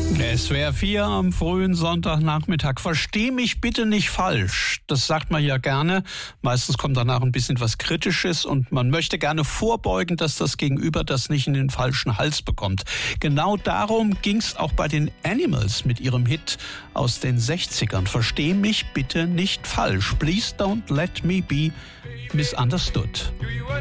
SWR 4 am frühen Sonntagnachmittag. Versteh mich bitte nicht falsch. Das sagt man ja gerne. Meistens kommt danach ein bisschen was Kritisches und man möchte gerne vorbeugen, dass das Gegenüber das nicht in den falschen Hals bekommt. Genau darum ging's auch bei den Animals mit ihrem Hit aus den 60ern. Versteh mich bitte nicht falsch. Please don't let me be misunderstood.